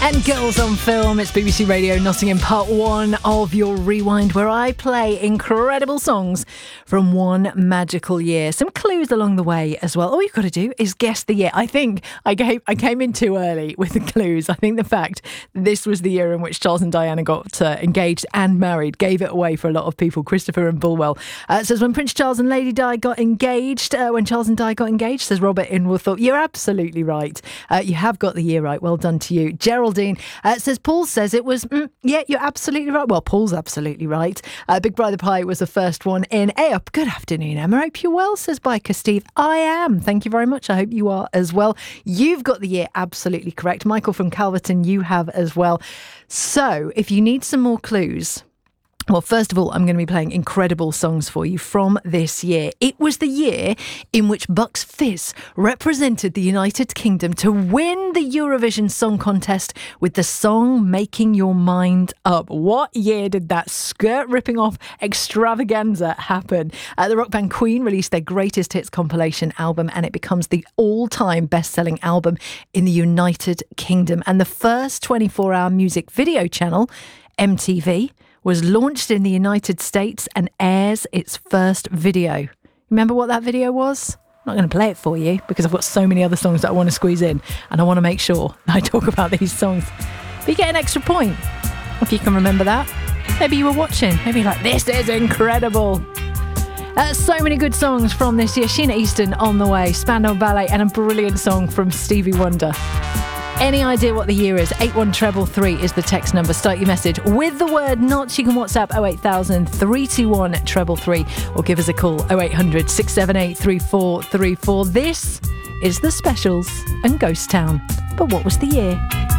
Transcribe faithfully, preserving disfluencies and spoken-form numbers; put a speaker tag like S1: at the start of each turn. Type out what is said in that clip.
S1: And Girls on Film, it's B B C Radio Nottingham, part one of your Rewind, where I play incredible songs from one magical year. Some clues along the way as well. All you've got to do is guess the year. I think I gave, I came in too early with the clues. I think the fact this was the year in which Charles and Diana got uh, engaged and married gave it away for a lot of people. Christopher and Bulwell uh, says, when Prince Charles and Lady Di got engaged, uh, when Charles and Di got engaged, says Robert in Woolthorpe. You're absolutely right. Uh, you have got the year right. Well done to you. Gerald Uh, says Paul says it was mm, yeah you're absolutely right. Well, Paul's absolutely right. uh, Big Brother Pie was the first one in. Hey up, good afternoon Emma, hope you're well, says Biker Steve. I am, thank you very much, I hope you are as well. You've got the year absolutely correct. Michael from Calverton, you have as well. So if you need some more clues, well, first of all, I'm going to be playing incredible songs for you from this year. It was the year in which Bucks Fizz represented the United Kingdom to win the Eurovision Song Contest with the song Making Your Mind Up. What year did that skirt-ripping off extravaganza happen? Uh, the rock band Queen released their greatest hits compilation album, and it becomes the all-time best-selling album in the United Kingdom. And the first twenty-four hour music video channel, M T V, was launched in the United States and airs its first video. Remember what that video was? I'm not going to play it for you because I've got so many other songs that I want to squeeze in, and I want to make sure that I talk about these songs. But you get an extra point if you can remember that. Maybe you were watching. Maybe you're like, this is incredible. Uh, so many good songs from this year. Sheena Easton on the way, Spandau Ballet, and a brilliant song from Stevie Wonder. Any idea what the year is? eight one three three is the text number. Start your message with the word NOTS. You can WhatsApp oh eight thousand, three two one, three three three or give us a call oh eight hundred, six seven eight, three four three four. This is The Specials and Ghost Town. But what was the year?